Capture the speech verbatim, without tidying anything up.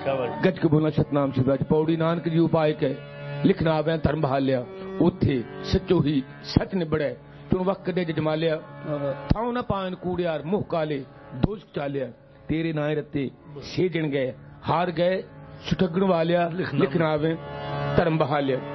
गज के बोलना सतनाम शिवाज पौड़ी नानक जी उपाय के लिखना आवे धर्म बहालिया उथे सचो ही सच निबड़े तुम वक्त दे जमालिया थाओ ना पान कूड़ियार मुह काले दोष चालिया तेरे नाए रते सेजन गए हार गए सुठगण वालिया लिखना आवे धर्म बहालिया